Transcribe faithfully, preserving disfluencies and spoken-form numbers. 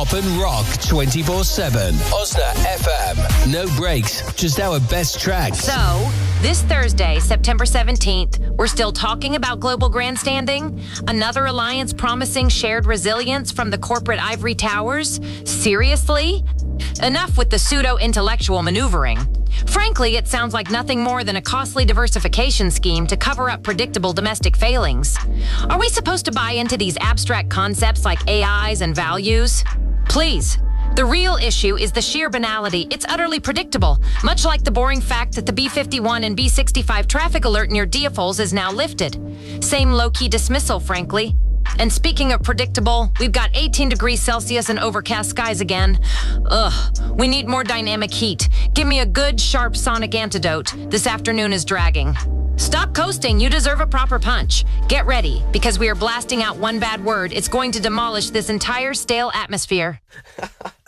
pop and rock twenty-four seven. Osna F M. No breaks, just our best tracks. So, this Thursday, September seventeenth, we're still talking about global grandstanding? Another alliance promising shared resilience from the corporate ivory towers? Seriously? Enough with the pseudo-intellectual maneuvering. Frankly, it sounds like nothing more than a costly diversification scheme to cover up predictable domestic failings. Are we supposed to buy into these abstract concepts like A Is and values? Please. The real issue is the sheer banality. It's utterly predictable, much like the boring fact that the B fifty-one and B sixty-five traffic alert near Diafols is now lifted. Same low-key dismissal, frankly. And speaking of predictable, we've got eighteen degrees Celsius and overcast skies again. Ugh, we need more dynamic heat. Give me a good, sharp sonic antidote. This afternoon is dragging. Stop coasting, you deserve a proper punch. Get ready, because we are blasting out one bad word. It's going to demolish this entire stale atmosphere.